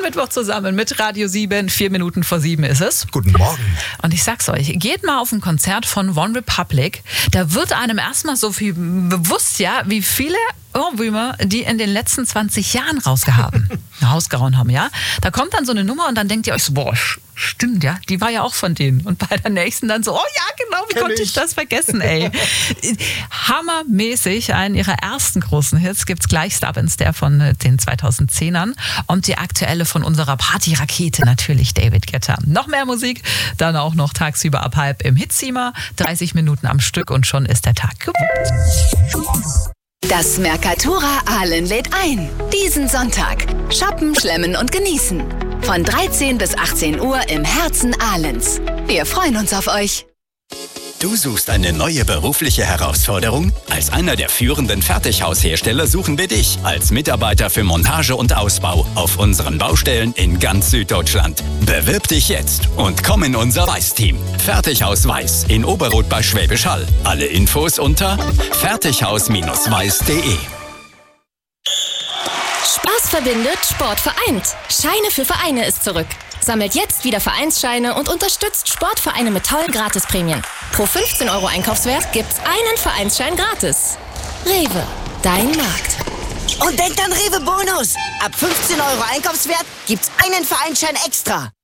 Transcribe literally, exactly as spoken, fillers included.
Mittwoch zusammen mit Radio sieben. Vier Minuten vor sieben ist es. Guten Morgen. Und ich sag's euch, geht mal auf ein Konzert von One Republic. Da wird einem erstmal so viel bewusst, ja, wie viele Ohrwürmer die in den letzten zwanzig Jahren rausgehauen rausgehauen haben, ja. Da kommt dann so eine Nummer und dann denkt ihr euch so, boah, stimmt, ja, die war ja auch von denen. Und bei der nächsten dann so, oh ja, genau, wie Kenn konnte ich ich. das vergessen, ey. Hammermäßig, einen ihrer ersten großen Hits gibt's gleich, Stop and Stare von den zweitausendzehnern und die aktuelle von unserer Partyrakete natürlich, David Guetta. Noch mehr Musik, dann auch noch tagsüber ab halb im Hitzimmer, dreißig Minuten am Stück und schon ist der Tag gewuppt. Das Mercatura Aalen lädt ein. Diesen Sonntag. Shoppen, schlemmen und genießen. Von dreizehn bis achtzehn Uhr im Herzen Ahlens. Wir freuen uns auf euch. Du suchst eine neue berufliche Herausforderung? Als einer der führenden Fertighaushersteller suchen wir dich als Mitarbeiter für Montage und Ausbau auf unseren Baustellen in ganz Süddeutschland. Bewirb dich jetzt und komm in unser Weiß-Team. Fertighaus Weiß in Oberroth bei Schwäbisch Hall. Alle Infos unter fertighaus weiß punkt de. Spaß verbindet, Sport vereint. Scheine für Vereine ist zurück. Sammelt jetzt wieder Vereinsscheine und unterstützt Sportvereine mit tollen Gratisprämien. Pro fünfzehn Euro Einkaufswert gibt's einen Vereinsschein gratis. Rewe, dein Markt. Und denkt an Rewe Bonus. Ab fünfzehn Euro Einkaufswert gibt's einen Vereinsschein extra.